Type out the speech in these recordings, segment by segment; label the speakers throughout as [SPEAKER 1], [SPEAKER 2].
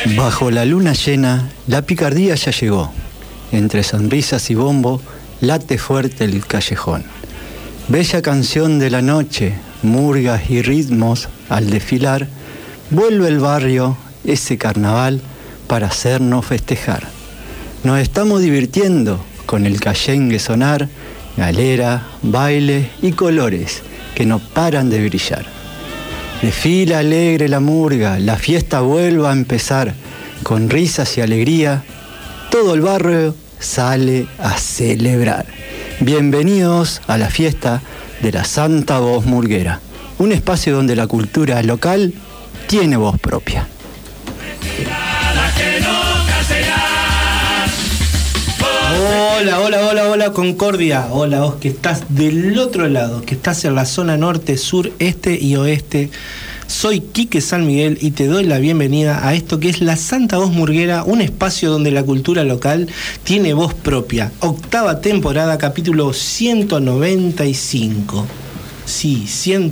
[SPEAKER 1] Bajo la luna llena, la picardía ya llegó. Entre sonrisas y bombo, late fuerte el callejón. Bella canción de la noche, murgas y ritmos al desfilar, vuelve el barrio, ese carnaval, para hacernos festejar. Nos estamos divirtiendo con el callengue sonar, galera, baile y colores que no paran de brillar. Desfila alegre la murga, la fiesta vuelve a empezar, con risas y alegría, todo el barrio sale a celebrar. Bienvenidos a la fiesta de la Santa Voz Murguera, un espacio donde la cultura local tiene voz propia.
[SPEAKER 2] Hola, Concordia. Hola, vos que estás del otro lado, que estás en la zona norte, sur, este y oeste. Soy Quique San Miguel y te doy la bienvenida a esto que es la Santa Voz Murguera, un espacio donde la cultura local tiene voz propia. 8ª temporada, capítulo 195. Sí,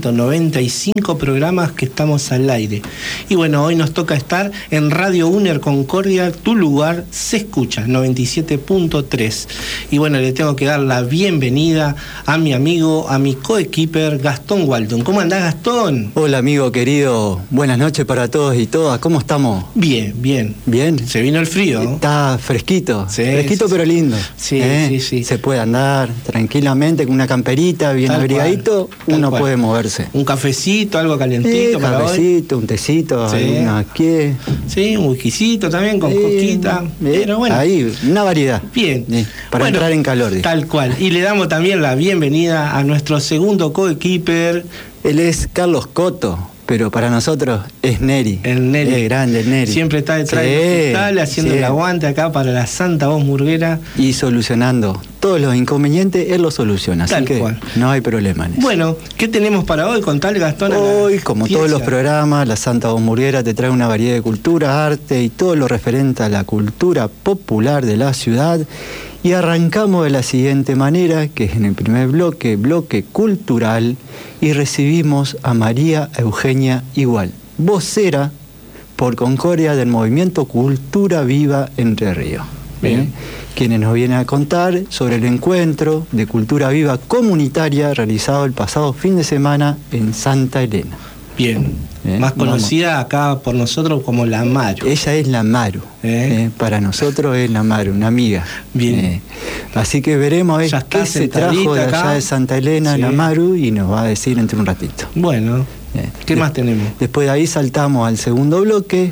[SPEAKER 2] 195 programas que estamos al aire. Y bueno, hoy nos toca estar en Radio UNER Concordia, tu lugar se escucha, 97.3. Y bueno, le tengo que dar la bienvenida a mi amigo, a mi coequiper Gastón Walton. ¿Cómo andás, Gastón?
[SPEAKER 1] Hola, amigo querido. Buenas noches para todos y todas. ¿Cómo estamos?
[SPEAKER 2] Bien.
[SPEAKER 1] ¿Bien?
[SPEAKER 2] Se vino el frío, ¿no?
[SPEAKER 1] Está fresquito.
[SPEAKER 2] Sí,
[SPEAKER 1] fresquito,
[SPEAKER 2] sí,
[SPEAKER 1] pero lindo.
[SPEAKER 2] Sí.
[SPEAKER 1] Se puede andar tranquilamente con una camperita, bien
[SPEAKER 2] Tal
[SPEAKER 1] abrigadito. Uno
[SPEAKER 2] cual.
[SPEAKER 1] Puede moverse.
[SPEAKER 2] Un cafecito, algo calentito para
[SPEAKER 1] cafecito, un tecito,
[SPEAKER 2] sí. Sí, un whiskycito también con coquita. Pero bueno.
[SPEAKER 1] Ahí, una variedad.
[SPEAKER 2] Bien.
[SPEAKER 1] Para entrar en calor.
[SPEAKER 2] Tal cual. Y le damos también la bienvenida a nuestro segundo coequiper.
[SPEAKER 1] Él es Carlos Coto, pero para nosotros es Neri.
[SPEAKER 2] El Neri.
[SPEAKER 1] Es grande el Neri.
[SPEAKER 2] Siempre está detrás del hospital haciendo el aguante acá para la Santa Voz Murguera.
[SPEAKER 1] Y solucionando todos los inconvenientes, él los soluciona. Así que no hay problema en eso.
[SPEAKER 2] Bueno, ¿qué tenemos para hoy? Contale, Gastón.
[SPEAKER 1] Hoy, como todos los programas, la Santa Voz Murguera te trae una variedad de cultura, arte y todo lo referente a la cultura popular de la ciudad. Y arrancamos de la siguiente manera, que es en el primer bloque cultural, y recibimos a María Eugenia Igual, vocera por Concordia del movimiento Cultura Viva Entre Ríos. Bien. Quienes nos viene a contar sobre el encuentro de Cultura Viva comunitaria realizado el pasado fin de semana en Santa Elena.
[SPEAKER 2] Bien. Más conocida acá por nosotros como la Maru.
[SPEAKER 1] Ella es la Maru. Para nosotros es la Maru, una amiga.
[SPEAKER 2] Bien.
[SPEAKER 1] Así que veremos qué se trajo de allá
[SPEAKER 2] acá de
[SPEAKER 1] Santa Elena, la Maru, y nos va a decir entre un ratito.
[SPEAKER 2] Bueno, ¿qué más tenemos?
[SPEAKER 1] Después de ahí saltamos al segundo bloque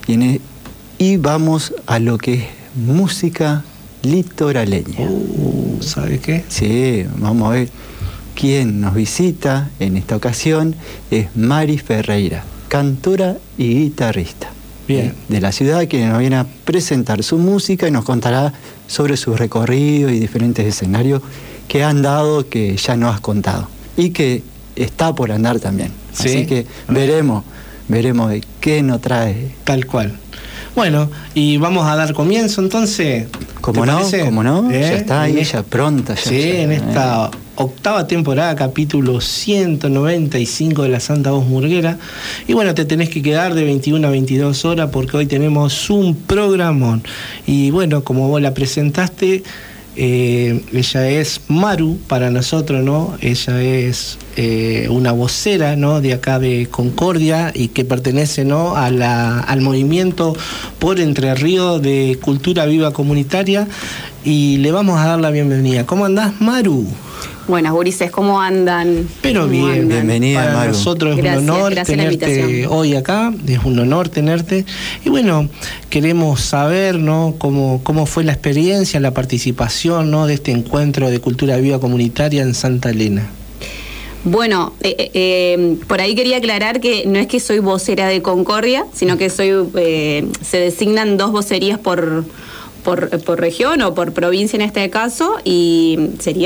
[SPEAKER 1] y vamos a lo que es música litoraleña.
[SPEAKER 2] ¿Sabes qué?
[SPEAKER 1] Sí, vamos a ver. Quien nos visita en esta ocasión es Mari Ferreira, cantora y guitarrista.
[SPEAKER 2] Bien.
[SPEAKER 1] De la ciudad, quien nos viene a presentar su música y nos contará sobre su recorrido y diferentes escenarios que han dado, que ya nos has contado y que está por andar también.
[SPEAKER 2] ¿Sí?
[SPEAKER 1] Así que veremos de qué nos trae.
[SPEAKER 2] Tal cual. Bueno, y vamos a dar comienzo entonces.
[SPEAKER 1] ¿Cómo no? Ya está ahí ella pronta.
[SPEAKER 2] En esta 8ª temporada, capítulo 195 de la Santa Voz Murguera. Y bueno, te tenés que quedar de 21 a 22 horas porque hoy tenemos un programón. Y bueno, como vos la presentaste, ella es Maru para nosotros, ¿no? Ella es una vocera, ¿no? De acá de Concordia y que pertenece, ¿no? al movimiento por Entre Ríos de Cultura Viva Comunitaria, y le vamos a dar la bienvenida. ¿Cómo andás, Maru?
[SPEAKER 3] Buenas, gurises, ¿cómo andan?
[SPEAKER 2] Pero bien,
[SPEAKER 1] bienvenida,
[SPEAKER 2] para
[SPEAKER 1] Maru.
[SPEAKER 2] nosotros es un honor tenerte hoy acá, es un honor tenerte. Y bueno, queremos saber, ¿no? cómo fue la experiencia, la participación, ¿no? de este encuentro de Cultura Viva Comunitaria en Santa Elena.
[SPEAKER 3] Bueno, por ahí quería aclarar que no es que soy vocera de Concordia, sino que se designan 2 vocerías por región o por provincia en este caso, y sería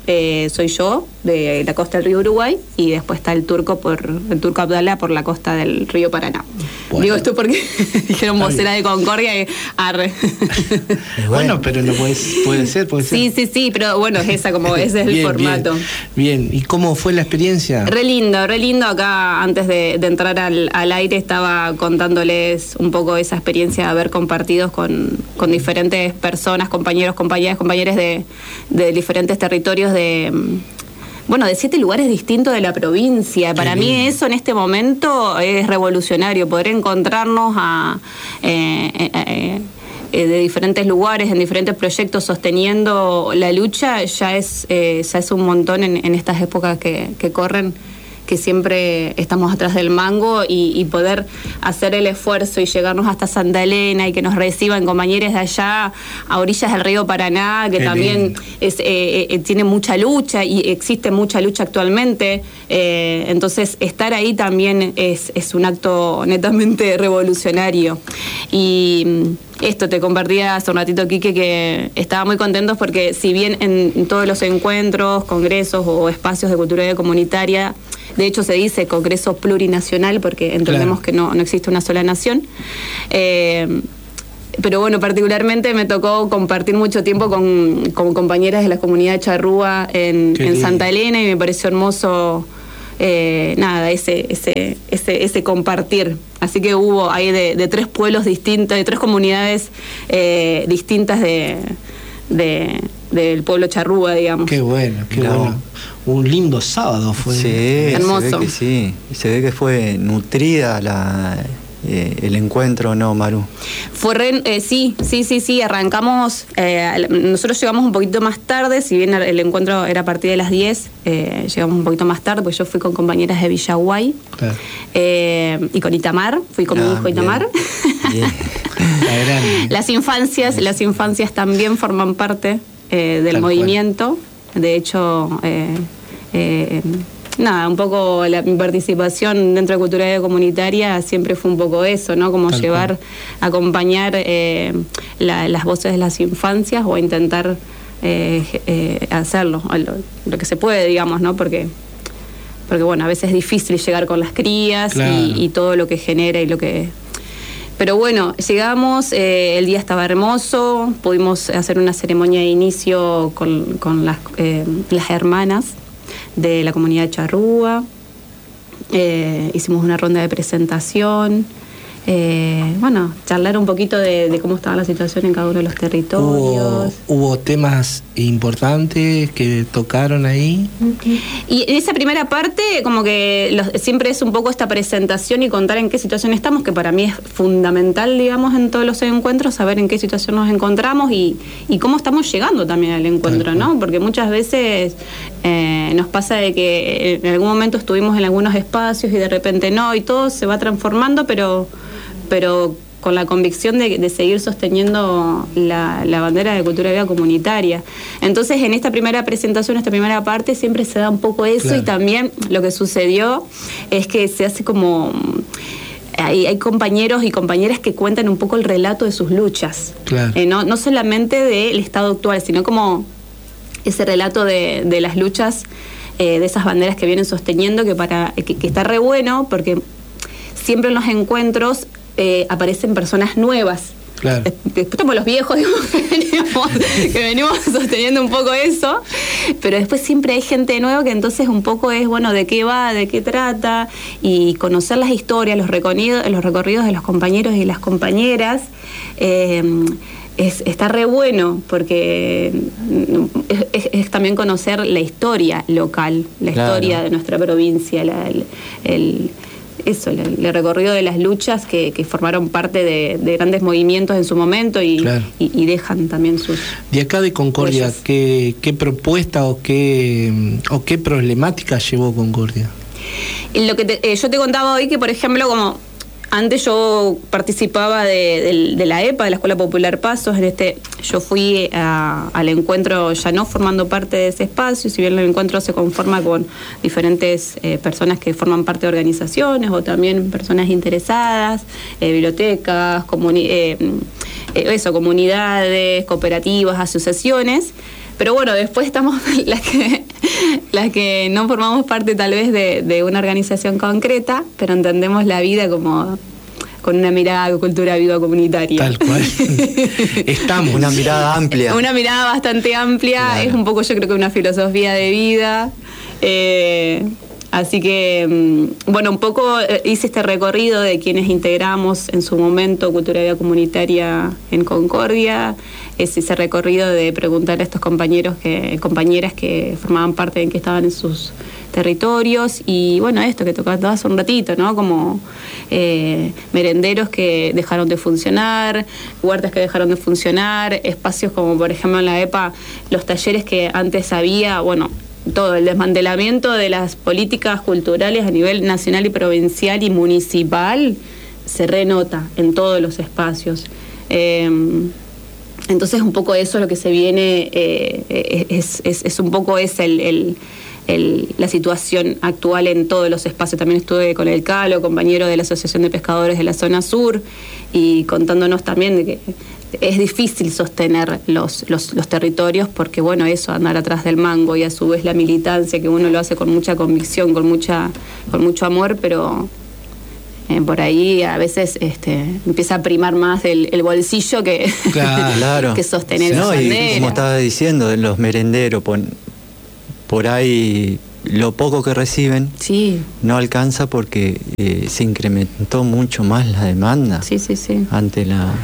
[SPEAKER 3] soy yo, de la costa del río Uruguay, y después está el turco Abdalá por la costa del río Paraná. Bueno. Digo esto porque dijeron vocera de Concordia y arre.
[SPEAKER 2] Bueno, pero no puede ser.
[SPEAKER 3] Sí, pero bueno, ese es el formato.
[SPEAKER 2] Bien, ¿y cómo fue la experiencia?
[SPEAKER 3] Re lindo. Acá, antes de entrar al aire, estaba contándoles un poco esa experiencia de haber compartido con diferentes personas, compañeros, compañeras de diferentes territorios de 7 lugares distintos de la provincia. Para mí eso en este momento es revolucionario, poder encontrarnos de diferentes lugares, en diferentes proyectos, sosteniendo la lucha, ya es un montón en estas épocas que corren, que siempre estamos atrás del mango, y poder hacer el esfuerzo y llegarnos hasta Santa Elena y que nos reciban compañeros de allá a orillas del río Paraná, que también tiene mucha lucha y existe mucha lucha actualmente. Entonces estar ahí también es un acto netamente revolucionario. Y esto te compartía hace un ratito, Quique, que estaba muy contentos porque si bien en todos los encuentros, congresos o espacios de cultura comunitaria, de hecho se dice congreso plurinacional porque entendemos que no existe una sola nación, pero bueno, particularmente me tocó compartir mucho tiempo con compañeras de la comunidad de Charrúa en Santa Elena, y me pareció hermoso ese compartir. Así que hubo ahí de 3 pueblos distintos, de 3 comunidades distintas del pueblo Charrúa, digamos.
[SPEAKER 2] Qué bueno. Un lindo sábado fue.
[SPEAKER 1] Sí,
[SPEAKER 3] hermoso.
[SPEAKER 1] Se ve que fue nutrida el encuentro, ¿no, Maru?
[SPEAKER 3] Fue sí, arrancamos, nosotros llegamos un poquito más tarde, si bien el encuentro era a partir de las 10, llegamos un poquito más tarde, pues yo fui con compañeras de Villaguay, claro. Y con Itamar, fui con mi hijo Itamar.
[SPEAKER 1] Bien.
[SPEAKER 3] Las infancias también forman parte del tal movimiento, cual. De hecho, un poco mi participación dentro de cultura comunitaria siempre fue un poco eso, ¿no? Como tal llevar, cual. Acompañar las voces de las infancias, o intentar hacerlo, lo que se puede, digamos, ¿no? Porque bueno, a veces es difícil llegar con las crías, claro. y todo lo que genera y lo que... Pero bueno, llegamos, el día estaba hermoso, pudimos hacer una ceremonia de inicio con las hermanas de la comunidad de Charrúa, hicimos una ronda de presentación, charlar un poquito de cómo estaba la situación en cada uno de los territorios.
[SPEAKER 2] ¿Hubo temas importantes que tocaron ahí?
[SPEAKER 3] Y en esa primera parte, como que siempre es un poco esta presentación y contar en qué situación estamos, que para mí es fundamental, digamos, en todos los encuentros, saber en qué situación nos encontramos y cómo estamos llegando también al encuentro, ¿no? Porque muchas veces nos pasa de que en algún momento estuvimos en algunos espacios y de repente no, y todo se va transformando, pero con la convicción de seguir sosteniendo la bandera de cultura viva comunitaria. Entonces, en esta primera presentación, esta primera parte, siempre se da un poco eso, claro. Y también lo que sucedió es que se hace como... Hay compañeros y compañeras que cuentan un poco el relato de sus luchas, claro. No solamente del estado actual, sino como ese relato de las luchas, de esas banderas que vienen sosteniendo, que está re bueno, porque siempre en los encuentros aparecen personas nuevas. Claro. Después estamos los viejos, digamos, que venimos sosteniendo un poco eso, pero después siempre hay gente nueva que entonces un poco es, bueno, de qué va, de qué trata, y conocer las historias, los recorridos de los compañeros y las compañeras, está re bueno, porque es también conocer la historia local, la claro. historia de nuestra provincia, el recorrido de las luchas que formaron parte de grandes movimientos en su momento y dejan también sus...
[SPEAKER 2] De acá de Concordia, ¿qué propuesta o qué problemática llevó Concordia?
[SPEAKER 3] Lo que yo te contaba hoy, que por ejemplo, como antes yo participaba de la EPA, de la Escuela Popular Pasos, yo fui al encuentro ya no formando parte de ese espacio, si bien el encuentro se conforma con diferentes personas que forman parte de organizaciones o también personas interesadas, bibliotecas, comunidades, cooperativas, asociaciones, Pero bueno, después estamos las que no formamos parte tal vez de una organización concreta, pero entendemos la vida como con una mirada de cultura viva comunitaria.
[SPEAKER 2] Tal cual. Estamos.
[SPEAKER 1] Una mirada amplia.
[SPEAKER 3] Una mirada bastante amplia, claro. Es un poco, yo creo que una filosofía de vida. Así que, bueno, un poco hice este recorrido de quienes integramos en su momento Cultura Viva Comunitaria en Concordia, es ese recorrido de preguntar a estos compañeras que formaban parte de que estaban en sus territorios, y bueno, esto que tocaba hace un ratito, ¿no? Como merenderos que dejaron de funcionar, huertas que dejaron de funcionar, espacios como por ejemplo en la EPA, los talleres que antes había, bueno, todo el desmantelamiento de las políticas culturales a nivel nacional y provincial y municipal se renota en todos los espacios. Entonces un poco eso es lo que se viene, es un poco la situación actual en todos los espacios. También estuve con el Calo, compañero de la Asociación de Pescadores de la Zona Sur, y contándonos también de que es difícil sostener los territorios, porque bueno, eso, andar atrás del mango, y a su vez la militancia, que uno lo hace con mucha convicción, con mucho amor, pero por ahí a veces empieza a primar más el bolsillo que,
[SPEAKER 1] claro.
[SPEAKER 3] que sostener
[SPEAKER 1] no,
[SPEAKER 3] esa
[SPEAKER 1] y
[SPEAKER 3] bandera.
[SPEAKER 1] como estaba diciendo, los merenderos, por ahí lo poco que reciben
[SPEAKER 3] sí.
[SPEAKER 1] no alcanza porque se incrementó mucho más la demanda.
[SPEAKER 3] Sí.
[SPEAKER 1] Ante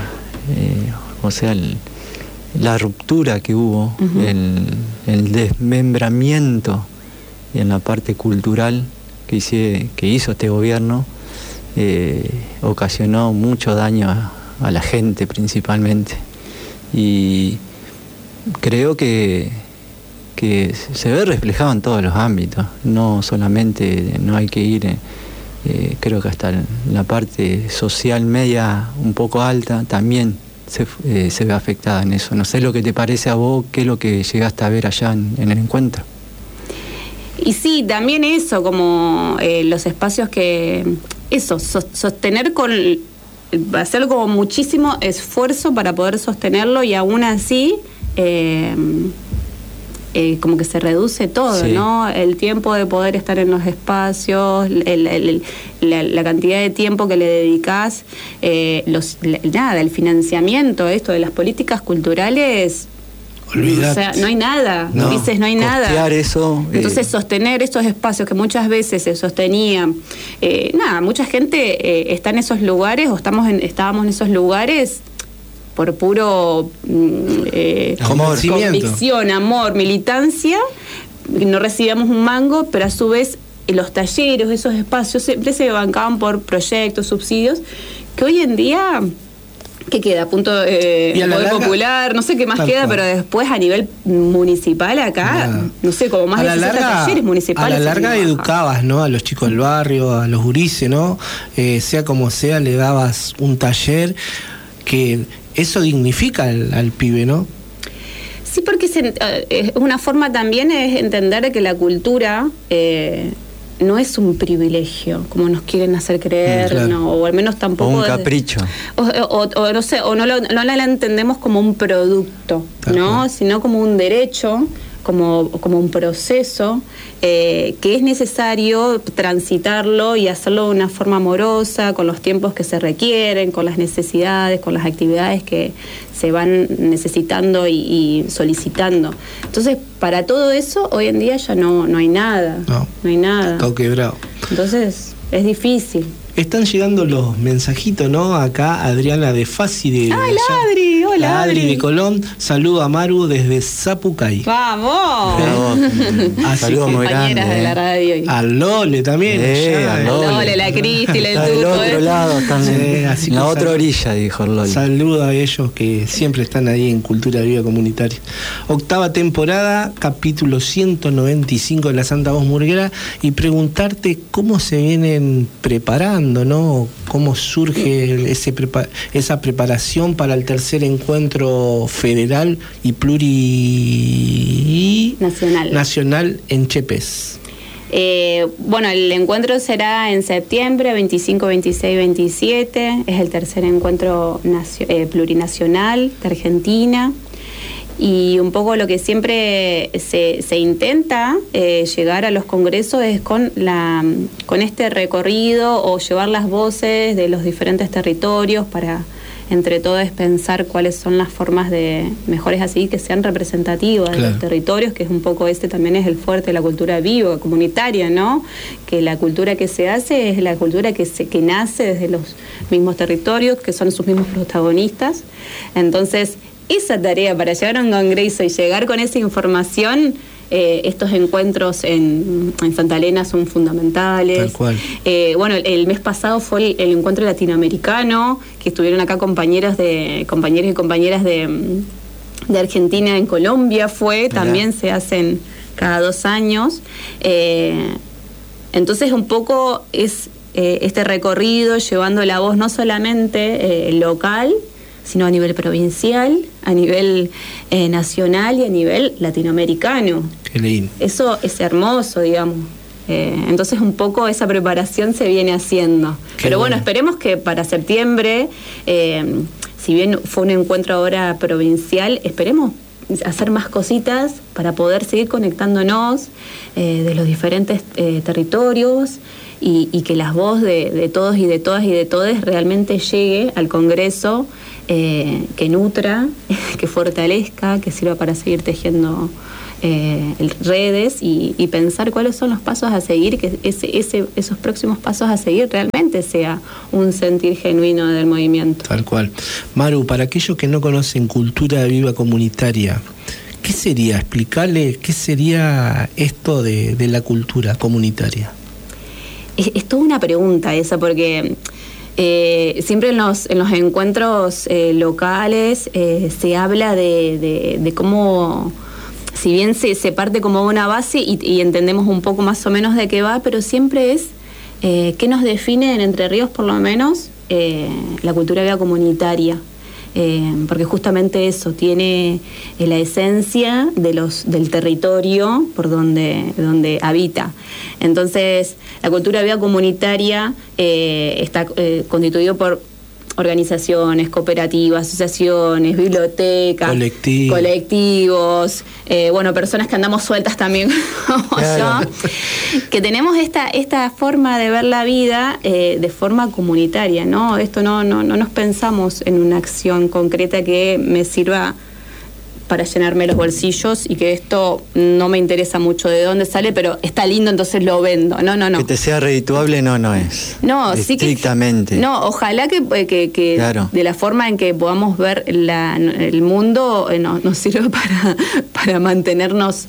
[SPEAKER 1] la ruptura que hubo, el desmembramiento en la parte cultural que hizo este gobierno, ocasionó mucho daño a la gente principalmente, y creo que se ve reflejado en todos los ámbitos, no solamente, no hay que ir, creo que hasta la parte social media un poco alta también se ve afectada en eso. No sé lo que te parece a vos, qué es lo que llegaste a ver allá en el encuentro.
[SPEAKER 3] Y sí, también eso, como los espacios que, eso, sostener hacer como muchísimo esfuerzo para poder sostenerlo, y aún así como que se reduce todo, sí. ¿no? El tiempo de poder estar en los espacios, la cantidad de tiempo que le dedicás, el financiamiento, esto de las políticas culturales.
[SPEAKER 2] Olvidate.
[SPEAKER 3] O sea, no hay nada, no hay nada.
[SPEAKER 1] Eso,
[SPEAKER 3] entonces sostener estos espacios que muchas veces se sostenían, mucha gente está en esos lugares, o estábamos en esos lugares por puro convicción, amor, militancia, no recibíamos un mango, pero a su vez los talleres, esos espacios siempre se bancaban por proyectos, subsidios, que hoy en día, ¿qué queda? Punto poder popular, no sé qué más queda, pero después a nivel municipal acá, no sé, como más de 60 talleres municipales.
[SPEAKER 2] A la larga educabas, ¿no? A los chicos del barrio, a los gurises, ¿no? Sea como sea, le dabas un taller que eso dignifica al pibe, ¿no?
[SPEAKER 3] Sí, porque una forma también es entender que la cultura no es un privilegio, como nos quieren hacer creer, claro. ¿no? O al menos tampoco...
[SPEAKER 1] O un capricho.
[SPEAKER 3] O no sé, o no la entendemos como un producto, ¿no? Sino como un derecho, como un proceso que es necesario transitarlo y hacerlo de una forma amorosa, con los tiempos que se requieren, con las necesidades, con las actividades que se van necesitando y solicitando. Entonces, para todo eso, hoy en día ya no hay nada. No hay nada.
[SPEAKER 2] Todo quebrado.
[SPEAKER 3] Entonces, es difícil.
[SPEAKER 2] Están llegando los mensajitos, ¿no? Acá Adriana de Fasi de...
[SPEAKER 3] ¡Ah, la Adri! ¡Hola,
[SPEAKER 2] Adri de Colón! Saludo a Maru desde Zapucay.
[SPEAKER 3] ¡Vamos!
[SPEAKER 1] Saludos muy grandes.
[SPEAKER 3] De la radio.
[SPEAKER 2] A Lole también.
[SPEAKER 3] A Lole, la Cristi, el
[SPEAKER 1] Tuco. Del otro lado, están en la otra orilla, dijo Lole.
[SPEAKER 2] Saludo a ellos que siempre están ahí en Cultura Viva Comunitaria. 8ª temporada, capítulo 195 de la Santa Voz Murguera, y preguntarte cómo se vienen preparando, ¿no? ¿Cómo surge esa preparación para el tercer encuentro federal y plurinacional en Chepes?
[SPEAKER 3] Bueno, el encuentro será en septiembre, 25, 26, 27. Es el tercer encuentro plurinacional de Argentina. Y un poco lo que siempre se intenta llegar a los congresos es con este recorrido o llevar las voces de los diferentes territorios para entre todos pensar cuáles son las formas de mejores así que sean representativas de los territorios, que es un poco también es el fuerte de la cultura viva, comunitaria, ¿no? Que la cultura que se hace es la cultura que nace desde los mismos territorios, que son sus mismos protagonistas. Entonces, esa tarea para llegar a un congreso y llegar con esa información, estos encuentros en Santa Elena son fundamentales.
[SPEAKER 2] Tal cual.
[SPEAKER 3] Bueno, el mes pasado fue el encuentro latinoamericano, que estuvieron acá compañeros y compañeras de Argentina en Colombia, también se hacen cada 2 años. Entonces un poco es este recorrido llevando la voz no solamente local, sino a nivel provincial, a nivel nacional y a nivel latinoamericano.
[SPEAKER 2] Qué lindo.
[SPEAKER 3] Eso es hermoso, digamos. Entonces un poco esa preparación se viene haciendo. Pero bueno, esperemos que para septiembre, si bien fue un encuentro ahora provincial, esperemos hacer más cositas para poder seguir conectándonos de los diferentes territorios y que la voz de todos y de todas y de todes realmente llegue al Congreso, que nutra, que fortalezca, que sirva para seguir tejiendo redes y pensar cuáles son los pasos a seguir, que esos próximos pasos a seguir realmente sea un sentir genuino del movimiento.
[SPEAKER 2] Tal cual. Maru, para aquellos que no conocen cultura viva comunitaria, ¿qué sería? Explicarle qué sería esto de la cultura comunitaria.
[SPEAKER 3] Es toda una pregunta esa, porque siempre en los encuentros locales se habla de cómo, si bien se parte como una base y entendemos un poco más o menos de qué va, pero siempre es qué nos define en Entre Ríos, por lo menos, la cultura viva comunitaria. Porque justamente eso tiene la esencia del territorio por donde habita. Entonces, la cultura viva comunitaria está constituido por organizaciones, cooperativas, asociaciones, bibliotecas, colectivos, personas que andamos sueltas también como yo, que tenemos esta forma de ver la vida de forma comunitaria, ¿no? Esto no nos pensamos en una acción concreta que me sirva para llenarme los bolsillos y que esto no me interesa mucho de dónde sale, pero está lindo, entonces lo vendo. No.
[SPEAKER 1] Que te sea redituable no es.
[SPEAKER 3] No,
[SPEAKER 1] estrictamente.
[SPEAKER 3] Sí que, no, ojalá que
[SPEAKER 1] claro,
[SPEAKER 3] de la forma en que podamos ver el mundo nos sirva para mantenernos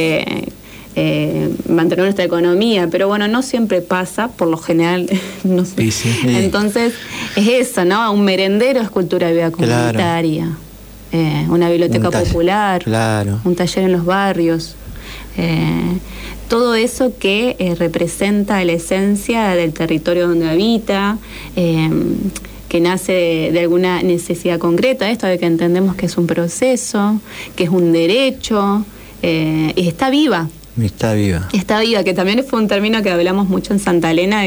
[SPEAKER 3] mantener nuestra economía, pero bueno, no siempre pasa, por lo general, no sé. Sí. Entonces, es eso, ¿no? Un merendero es cultura viva comunitaria. Claro. Una biblioteca popular, un taller en los barrios, todo eso que representa la esencia del territorio donde habita, que nace de alguna necesidad concreta, esto de que entendemos que es un proceso, que es un derecho, y está viva. Está viva, que también fue un término que hablamos mucho en Santa Elena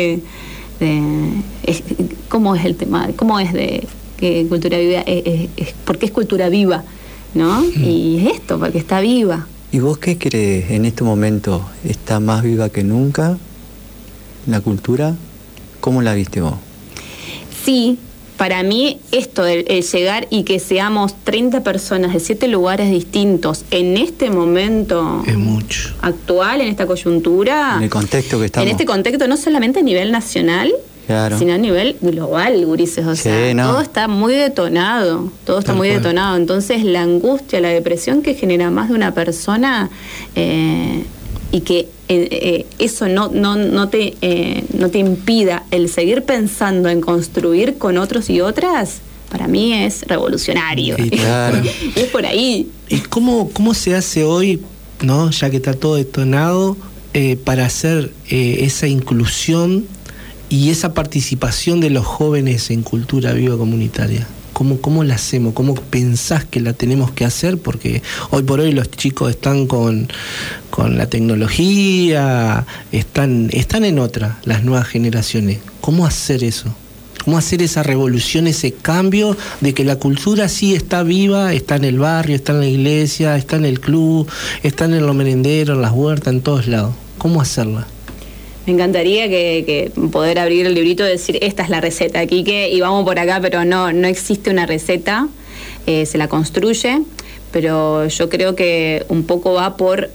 [SPEAKER 3] cómo es el tema, cómo es de que cultura viva porque es cultura viva, ¿no? Y es esto, porque está viva.
[SPEAKER 1] ¿Y vos qué crees? ¿En este momento está más viva que nunca la cultura? ¿Cómo la viste vos?
[SPEAKER 3] Sí, para mí esto el llegar y que seamos 30 personas de 7 lugares distintos en este momento
[SPEAKER 2] es mucho
[SPEAKER 3] actual, en esta coyuntura,
[SPEAKER 1] en el contexto que estamos,
[SPEAKER 3] en este contexto no solamente a nivel nacional, claro, sino a nivel global, gurises, o sea, todo está muy detonado, detonado. Entonces la angustia, la depresión que genera más de una persona y que eso no te impida el seguir pensando en construir con otros y otras, para mí es revolucionario.
[SPEAKER 2] Sí, claro.
[SPEAKER 3] Es por ahí.
[SPEAKER 2] ¿Y cómo se hace hoy, no, ya que está todo detonado, para hacer esa inclusión y esa participación de los jóvenes en cultura viva comunitaria? ¿Cómo la hacemos? ¿Cómo pensás que la tenemos que hacer? Porque hoy por hoy los chicos están con la tecnología, están en otra, las nuevas generaciones. ¿Cómo hacer eso? cómo hacer esa revolución, ese cambio de que la cultura sí está viva, está en el barrio, está en la iglesia, está en el club, está en los merenderos, en las huertas, en todos lados. ¿Cómo hacerla?
[SPEAKER 3] Me encantaría que poder abrir el librito y decir, esta es la receta, Quique, y vamos por acá, pero no existe una receta, se la construye, pero yo creo que un poco va por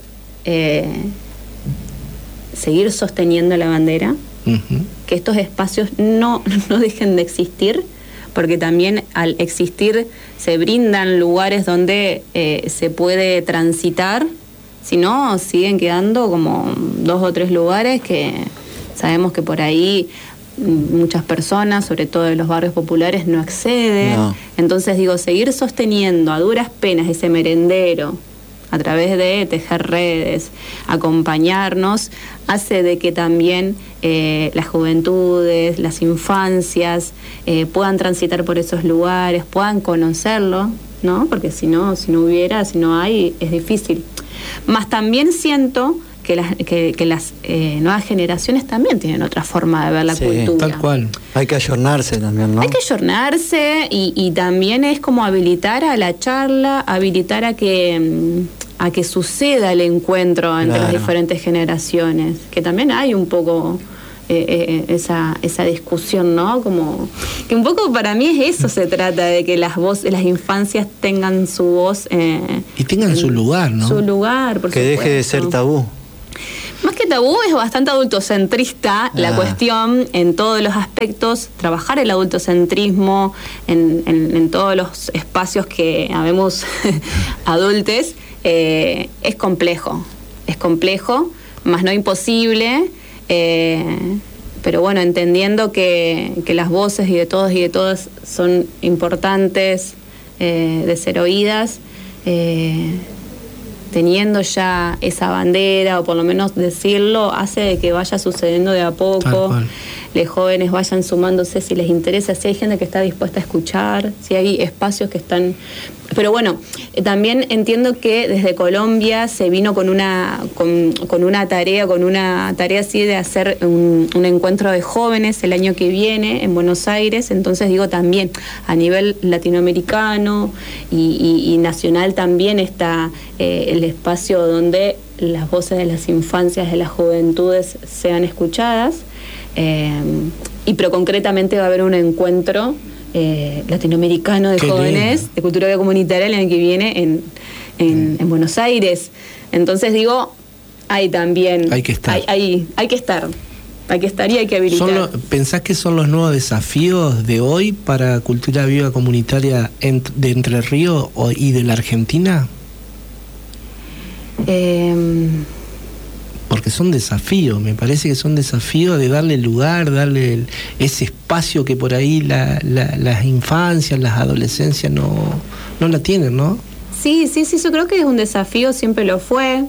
[SPEAKER 3] seguir sosteniendo la bandera, que estos espacios no dejen de existir, porque también al existir se brindan lugares donde se puede transitar. Si no, siguen quedando como 2 o 3 lugares que sabemos que por ahí muchas personas, sobre todo de los barrios populares, no acceden. No. Entonces digo, seguir sosteniendo a duras penas ese merendero a través de tejer redes, acompañarnos, hace de que también las juventudes, las infancias puedan transitar por esos lugares, puedan conocerlo, ¿no? Porque si no hay, es difícil. Más también siento que las nuevas generaciones también tienen otra forma de ver la cultura.
[SPEAKER 2] Tal cual.
[SPEAKER 1] Hay que ayornarse también, ¿no?
[SPEAKER 3] Hay que ayornarse y también es como habilitar a la charla, habilitar a que suceda el encuentro entre las diferentes generaciones, que también hay un poco esa discusión, ¿no? Como que un poco para mí es eso, se trata de que las infancias tengan su voz
[SPEAKER 2] y tengan su lugar, ¿no?
[SPEAKER 3] Su lugar, por
[SPEAKER 1] que supuesto. Deje de ser tabú.
[SPEAKER 3] Más que tabú, es bastante adultocentrista la cuestión en todos los aspectos. Trabajar el adultocentrismo en todos los espacios que habemos adultes es complejo, más no imposible. Pero bueno, entendiendo que las voces y de todos y de todas son importantes de ser oídas, teniendo ya esa bandera, o por lo menos decirlo, hace de que vaya sucediendo de a poco, los jóvenes vayan sumándose si les interesa, si hay gente que está dispuesta a escuchar, si hay espacios que están... Pero bueno, también entiendo que desde Colombia se vino con una tarea así de hacer un encuentro de jóvenes el año que viene en Buenos Aires. Entonces digo, también a nivel latinoamericano y nacional también está el espacio donde las voces de las infancias, de las juventudes sean escuchadas. Pero concretamente va a haber un encuentro latinoamericano de jóvenes de cultura comunitaria el año que viene en Buenos Aires. Entonces digo, hay que estar. Hay que estar y hay que habilitar.
[SPEAKER 2] ¿Pensás que son los nuevos desafíos de hoy para cultura viva comunitaria de Entre Ríos y de la Argentina? Porque son desafíos, me parece que son desafíos de darle lugar, darle ese espacio que por ahí las infancias, las adolescencias no la tienen, ¿no?
[SPEAKER 3] Sí, yo creo que es un desafío, siempre lo fue.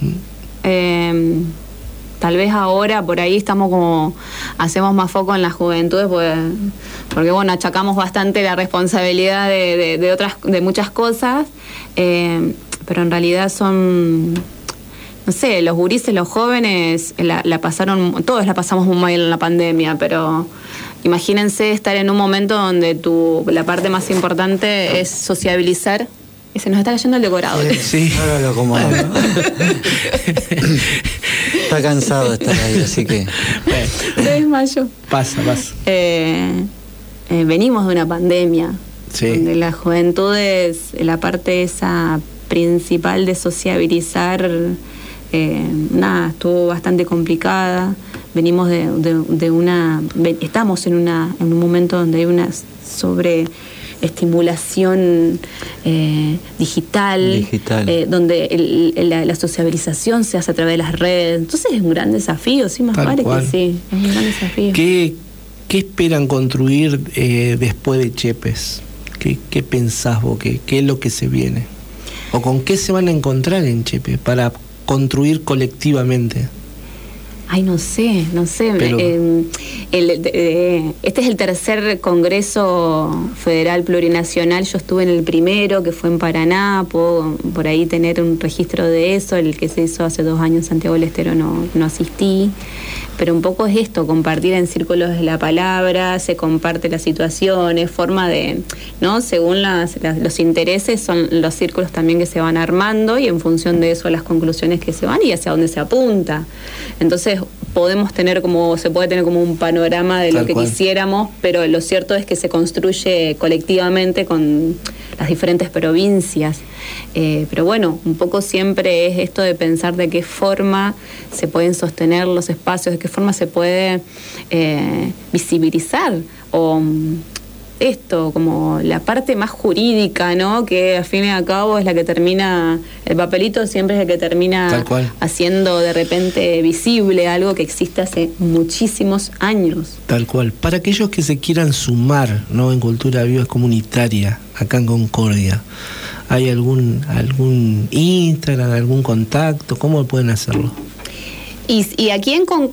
[SPEAKER 3] Tal vez ahora por ahí hacemos más foco en las juventudes, porque bueno, achacamos bastante la responsabilidad de muchas cosas, pero en realidad son... No sé, los gurises, los jóvenes, todos la pasamos muy mal en la pandemia, pero imagínense estar en un momento donde la parte más importante es sociabilizar. Y se nos está cayendo el decorado.
[SPEAKER 1] Sí, ahora lo acomodo. Está cansado de estar ahí, así que...
[SPEAKER 3] Se desmayó.
[SPEAKER 2] Pasa.
[SPEAKER 3] Venimos de una pandemia, donde las juventudes, la parte esa principal de sociabilizar... estuvo bastante complicada. Venimos estamos en un momento donde hay una sobreestimulación digital. Donde la sociabilización se hace a través de las redes. Entonces es un gran desafío, sí, más vale que sí, es un gran desafío.
[SPEAKER 2] ¿Qué esperan construir después de Chepes? ¿Qué pensás vos? ¿Qué es lo que se viene? ¿O con qué se van a encontrar en Chepes para construir colectivamente?
[SPEAKER 3] Ay, no sé.
[SPEAKER 2] Pero...
[SPEAKER 3] este es el tercer Congreso Federal Plurinacional. Yo estuve en el primero, que fue en Paraná. Puedo por ahí tener un registro de eso. El que se hizo hace 2 años en Santiago del Estero no asistí. Pero un poco es esto, compartir en círculos de la palabra, se comparte las situaciones, forma de, ¿no? Según los intereses son los círculos también que se van armando y en función de eso las conclusiones que se van y hacia dónde se apunta. Entonces se puede tener como un panorama de lo que quisiéramos, pero lo cierto es que se construye colectivamente con las diferentes provincias. Pero bueno, un poco siempre es esto de pensar de qué forma se pueden sostener los espacios, de qué forma se puede visibilizar o esto, como la parte más jurídica, ¿no? Que al fin y al cabo es la que termina, el papelito siempre es el que termina haciendo de repente visible algo que existe hace muchísimos años.
[SPEAKER 2] Tal cual. Para aquellos que se quieran sumar, ¿no? En Cultura Viva Comunitaria, acá en Concordia, ¿hay algún Instagram, algún contacto? ¿Cómo pueden hacerlo?
[SPEAKER 3] Y aquí en